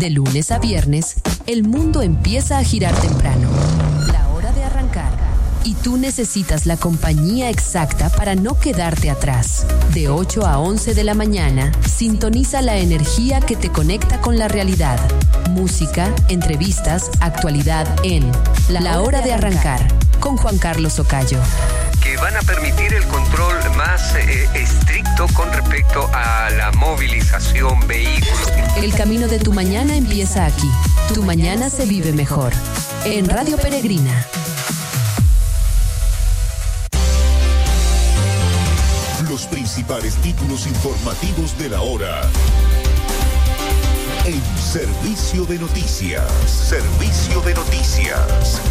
De lunes a viernes, el mundo empieza a girar temprano. La hora de arrancar. Y tú necesitas la compañía exacta para no quedarte atrás. De 8 a 11 de la mañana, sintoniza la energía que te conecta con la realidad. Música, entrevistas, actualidad en La Hora de Arrancar, con Juan Carlos Ocayo. Que van a permitir el control más estricto con respecto a la movilización, vehículos. El camino de tu mañana empieza aquí. Tu mañana se vive mejor. En Radio Peregrina. Los principales títulos informativos de la hora. En Servicio de Noticias. Servicio de Noticias.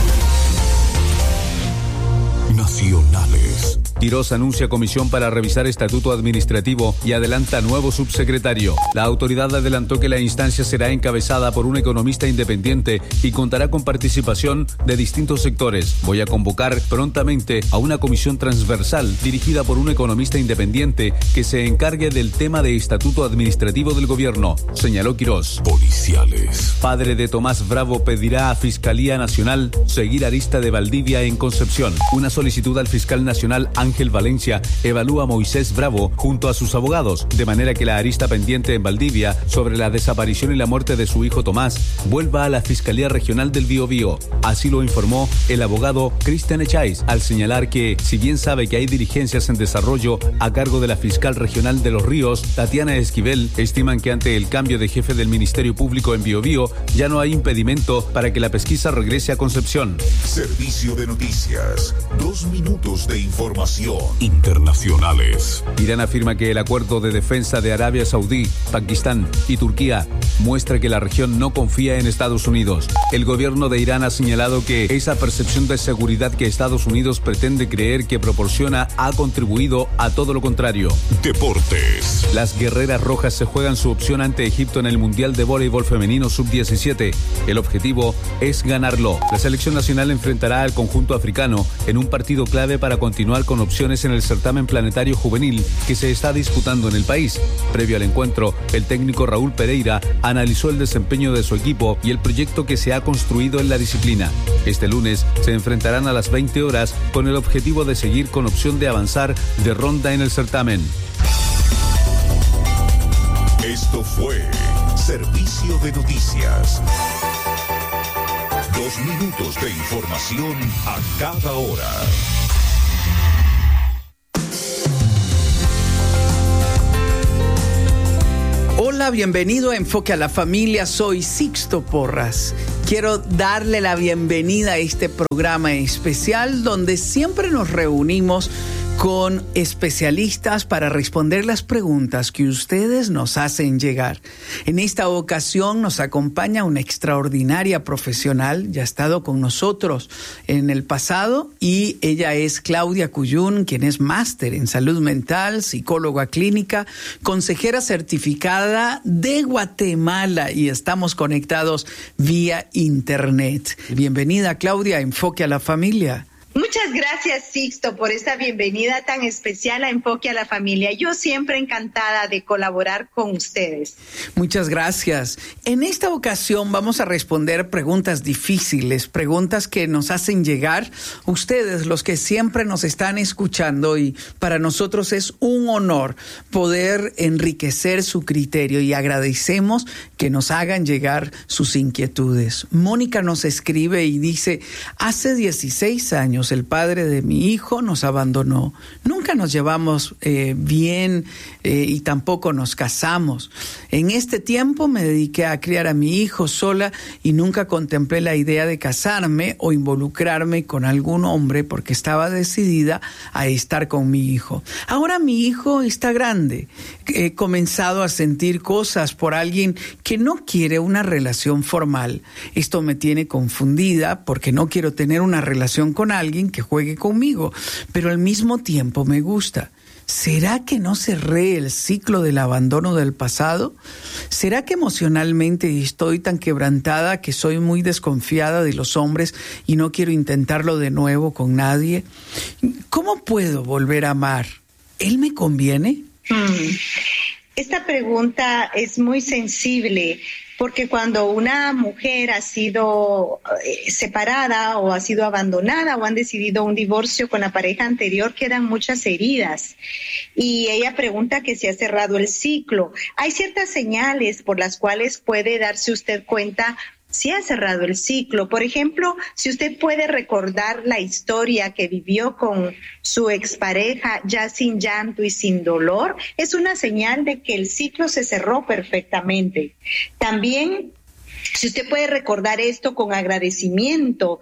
Nacionales. Quirós anuncia comisión para revisar estatuto administrativo y adelanta nuevo subsecretario. La autoridad adelantó que la instancia será encabezada por un economista independiente y contará con participación de distintos sectores. Voy a convocar prontamente a una comisión transversal dirigida por un economista independiente que se encargue del tema de estatuto administrativo del gobierno, señaló Quirós. Policiales. Padre de Tomás Bravo pedirá a Fiscalía Nacional seguir arista de Valdivia en Concepción. Una solicitud al fiscal nacional Ángel Valencia evalúa a Moisés Bravo junto a sus abogados, de manera que la arista pendiente en Valdivia sobre la desaparición y la muerte de su hijo Tomás vuelva a la Fiscalía Regional del Biobío. Así lo informó el abogado Cristian Echaiz, al señalar que, si bien sabe que hay diligencias en desarrollo a cargo de la fiscal regional de Los Ríos, Tatiana Esquivel, estiman que ante el cambio de jefe del Ministerio Público en Biobío ya no hay impedimento para que la pesquisa regrese a Concepción. Servicio de Noticias. 2 minutos de información. Internacionales. Irán afirma que el acuerdo de defensa de Arabia Saudí, Pakistán y Turquía muestra que la región no confía en Estados Unidos. El gobierno de Irán ha señalado que esa percepción de seguridad que Estados Unidos pretende creer que proporciona ha contribuido a todo lo contrario. Deportes. Las guerreras rojas se juegan su opción ante Egipto en el Mundial de Voleibol Femenino Sub-17. El objetivo es ganarlo. La selección nacional enfrentará al conjunto africano en un partido clave para continuar con opciones en el certamen planetario juvenil que se está disputando en el país. Previo al encuentro, el técnico Raúl Pereira analizó el desempeño de su equipo y el proyecto que se ha construido en la disciplina. Este lunes se enfrentarán a las 20 horas con el objetivo de seguir con opción de avanzar de ronda en el certamen. Esto fue Servicio de Noticias. 2 minutos de información a cada hora. Hola, bienvenido a Enfoque a la Familia. Soy Sixto Porras. Quiero darle la bienvenida a este programa especial donde siempre nos reunimos con especialistas para responder las preguntas que ustedes nos hacen llegar. En esta ocasión nos acompaña una extraordinaria profesional, ya ha estado con nosotros en el pasado, y ella es Claudia Cuyún, quien es máster en salud mental, psicóloga clínica, consejera certificada de Guatemala, y estamos conectados vía internet. Bienvenida, Claudia, a Enfoque a la Familia. Muchas gracias, Sixto, por esta bienvenida tan especial a Enfoque a la Familia. Yo siempre encantada de colaborar con ustedes. Muchas gracias. En esta ocasión vamos a responder preguntas difíciles, preguntas que nos hacen llegar ustedes, los que siempre nos están escuchando, y para nosotros es un honor poder enriquecer su criterio y agradecemos que nos hagan llegar sus inquietudes. Mónica nos escribe y dice: hace 16 años el padre de mi hijo nos abandonó. Nunca nos llevamos bien y tampoco nos casamos. En este tiempo me dediqué a criar a mi hijo sola y nunca contemplé la idea de casarme o involucrarme con algún hombre porque estaba decidida a estar con mi hijo. Ahora mi hijo está grande. He comenzado a sentir cosas por alguien que no quiere una relación formal. Esto me tiene confundida porque no quiero tener una relación con alguien que juegue conmigo, pero al mismo tiempo me gusta. ¿Será que no cerré el ciclo del abandono del pasado? ¿Será que emocionalmente estoy tan quebrantada que soy muy desconfiada de los hombres y no quiero intentarlo de nuevo con nadie? ¿Cómo puedo volver a amar? ¿Él me conviene? Esta pregunta es muy sensible porque cuando una mujer ha sido separada o ha sido abandonada o han decidido un divorcio con la pareja anterior, quedan muchas heridas. Y ella pregunta que si ha cerrado el ciclo. Hay ciertas señales por las cuales puede darse usted cuenta si ha cerrado el ciclo. Por ejemplo, si usted puede recordar la historia que vivió con su expareja ya sin llanto y sin dolor, es una señal de que el ciclo se cerró perfectamente. También, si usted puede recordar esto con agradecimiento,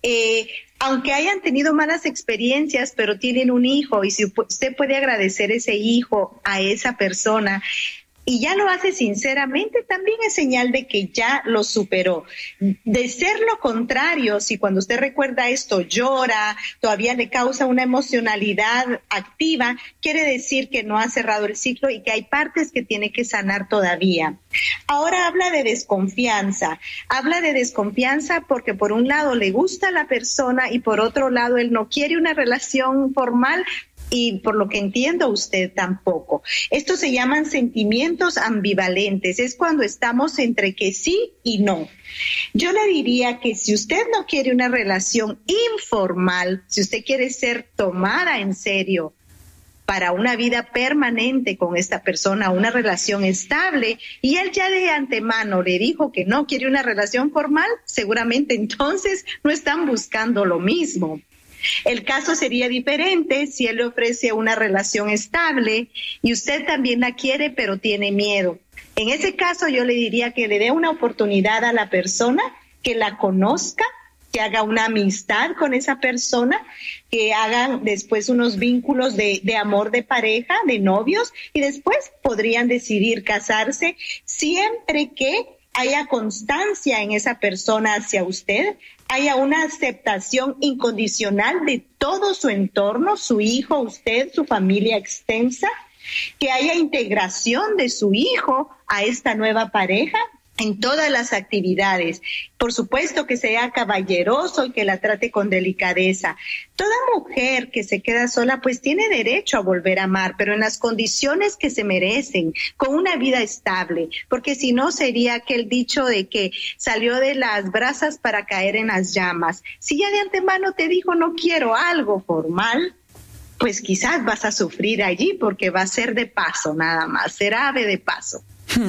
aunque hayan tenido malas experiencias, pero tienen un hijo, y si usted puede agradecer ese hijo a esa persona, y ya lo hace sinceramente, también es señal de que ya lo superó. De ser lo contrario, si cuando usted recuerda esto llora, todavía le causa una emocionalidad activa, quiere decir que no ha cerrado el ciclo y que hay partes que tiene que sanar todavía. Ahora habla de desconfianza. Habla de desconfianza porque por un lado le gusta a la persona y por otro lado él no quiere una relación formal, y por lo que entiendo usted tampoco. Estos se llaman sentimientos ambivalentes. Es cuando estamos entre que sí y no. Yo le diría que si usted no quiere una relación informal, si usted quiere ser tomada en serio para una vida permanente con esta persona, una relación estable, y él ya de antemano le dijo que no quiere una relación formal, seguramente entonces no están buscando lo mismo. El caso sería diferente si él le ofrece una relación estable y usted también la quiere pero tiene miedo. En ese caso yo le diría que le dé una oportunidad a la persona, que la conozca, que haga una amistad con esa persona, que hagan después unos vínculos de amor de pareja, de novios, y después podrían decidir casarse siempre que haya constancia en esa persona hacia usted, haya una aceptación incondicional de todo su entorno, su hijo, usted, su familia extensa, que haya integración de su hijo a esta nueva pareja en todas las actividades. Por supuesto que sea caballeroso y que la trate con delicadeza. Toda mujer que se queda sola pues tiene derecho a volver a amar, pero en las condiciones que se merecen, con una vida estable, porque si no sería aquel dicho de que salió de las brasas para caer en las llamas. Si ya de antemano te dijo no quiero algo formal, pues quizás vas a sufrir allí porque va a ser de paso nada más, será ave de paso.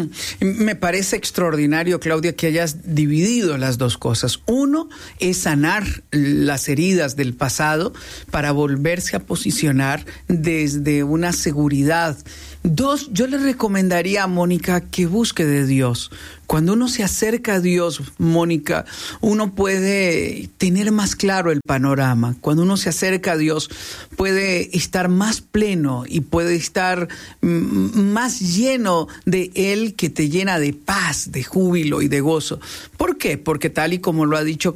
Me parece extraordinario, Claudia, que hayas dividido las dos cosas. Uno es sanar las heridas del pasado para volverse a posicionar desde una seguridad. Dos, yo le recomendaría a Mónica que busque de Dios. Cuando uno se acerca a Dios, Mónica, uno puede tener más claro el panorama. Cuando uno se acerca a Dios, puede estar más pleno y puede estar más lleno de Él, que te llena de paz, de júbilo y de gozo. ¿Por qué? Porque tal y como lo ha dicho